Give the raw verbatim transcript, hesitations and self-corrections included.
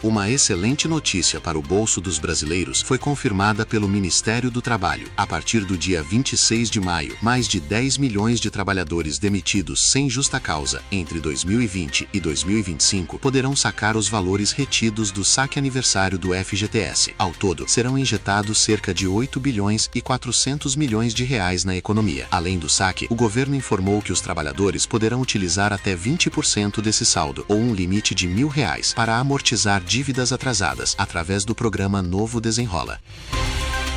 Uma excelente notícia para o bolso dos brasileiros foi confirmada pelo Ministério do Trabalho. A partir do dia vinte e seis de maio, mais de dez milhões de trabalhadores demitidos sem justa causa entre dois mil e vinte e dois mil e vinte e cinco poderão sacar os valores retidos do saque aniversário do F G T S. Ao todo, serão injetados cerca de oito bilhões e quatrocentos milhões de reais na economia. Além do saque, o governo informou que os trabalhadores poderão utilizar até vinte por cento desse saldo, ou um limite de mil reais, para amortizar dívidas atrasadas, através do programa Novo Desenrola.